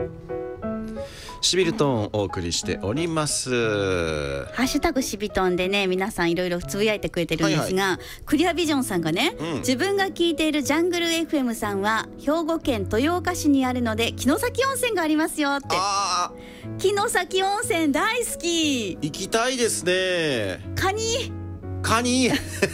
しびるトーンをお送りしております。 ハッシュタグしびとんでね、皆さんいろいろつぶやいてくれてるんですが、クリアビジョンさんがね、自分が聞いているジャングル FM さんは兵庫県豊岡市にあるので城崎温泉がありますよって。城崎温泉大好き。 行きたいですね。 カニカニ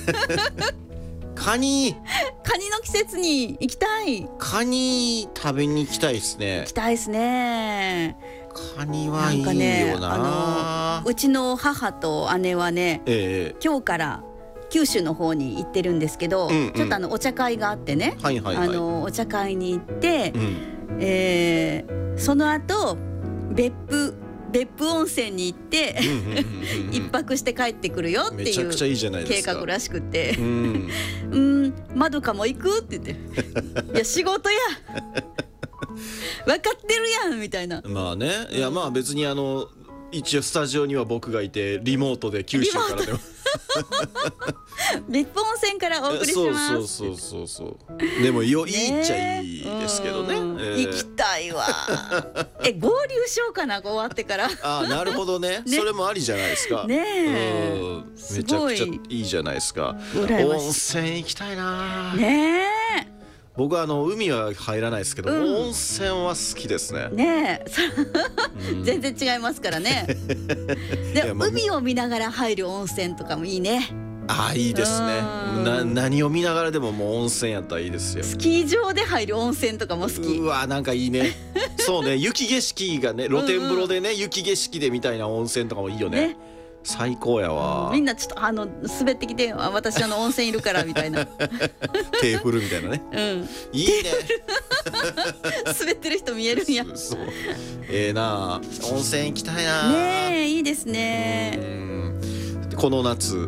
の季節に行きたい。 カニ食べに行きたいですね。 行きたいですね。 カニはいいよな。 うちの母と姉はね、今日から九州の方に行ってるんですけど、ちょっとお茶会があってね、お茶会に行って、その後別府温泉に行って一泊して帰ってくるよっていう計画らしくて、まどかも行くって言っていや仕事や分かってるやんみたいな。 まあね、いやまあ別に一応スタジオには僕がいてリモートで九州からでも別府温泉からお送りします。 そうでもいいっちゃいいですけどね。 行きたいわ。合流しようかな、終わってから。 なるほどね。それもありじゃないですか。 ねえ、めちゃくちゃいいじゃないですか。温泉行きたいな。 ねえ。 僕は海は入らないですけど、温泉は好きですね。 ねえ、全然違いますからね。で、海を見ながら入る温泉とかもいいね。 いいですね。何を見ながらでももう温泉やったらいいですよ。 スキー場で入る温泉とかも好き。 うわ、なんかいいね。そうね、雪景色がね、露天風呂でね、雪景色でみたいな温泉とかもいいよね。最高やわ。 みんなちょっと滑ってきて、私温泉いるからみたいな手振るみたいなね。いいね。 滑ってる人見えるんや。 そう、な温泉行きたいな。 ねえ、いいですね。 この夏、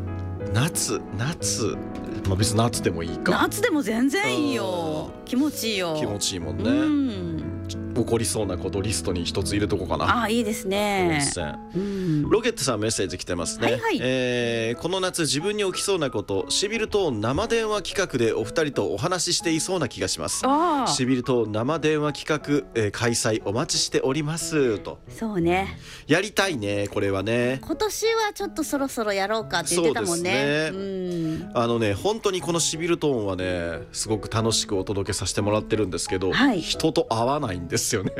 まあ別に夏でもいいか。 夏でも全然いいよ。気持ちいいよ。 気持ちいいもんね。起こりそうなことリストに一つ入れとこうかな。 いいですね。 ロケットさんメッセージ来てますね。この夏自分に起きそうなこと、しびるトーン生電話企画でお二人とお話ししていそうな気がします。しびるトーン生電話企画、開催お待ちしておりますと。 そうね、 やりたいね、これはね。 今年はちょっとそろそろやろうかって言ってたもんね。 本当にこのしびるトーンはね、すごく楽しくお届けさせてもらってるんですけど、人と会わないんですよね。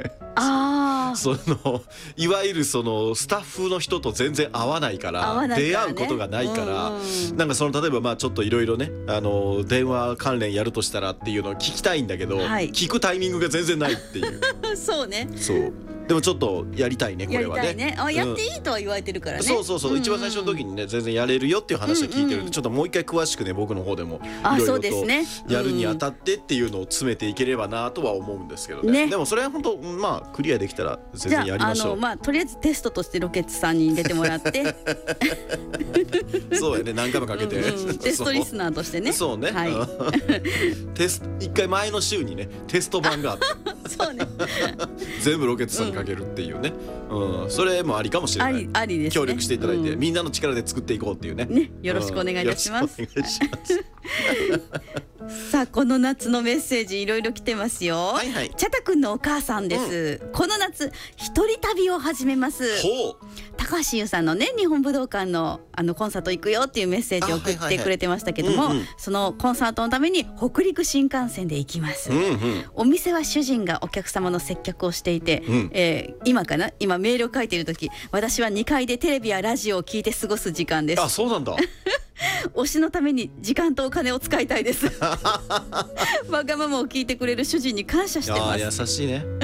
いわゆるスタッフの人と全然会わないから出会うことがないから、なんか例えばちょっといろいろね、電話関連やるとしたらっていうのを聞きたいんだけど、聞くタイミングが全然ないっていう。 そうね。 でもちょっとやりたいね、これはね。 やっていいとは言われてるからね。 そう一番最初の時にね、全然やれるよっていう話は聞いてるんで、ちょっともう一回詳しくね、僕の方でもいろいろとやるにあたってっていうのを詰めていければなとは思うんですけどね。でもそれは本当クリアできたら全然やりましょう。 とりあえずテストとしてロケットさんに出てもらってそうやね、何回もかけてテストリスナーとしてね。 そうね、一回前の週にねテスト版があってそうね全部ロケットさんにかけるっていうね、それもありかもしれない。 ありですね。 協力していただいて、みんなの力で作っていこうっていうね。 よろしくお願いいたします。さあ、この夏のメッセージいろいろ来てますよ。チャタくんのお母さんです。この夏一人旅を始めます。高橋優さんのね、日本武道館のコンサート行くよっていうメッセージを送ってくれてましたけども、そのコンサートのために北陸新幹線で行きます。お店は主人がお客様の接客をしていて、今メールを書いている時、私は2階でテレビやラジオを聞いて過ごす時間です。 そうなんだ。 推しのために時間とお金を使いたいです。わがままを聞いてくれる主人に感謝してます。 優しいね。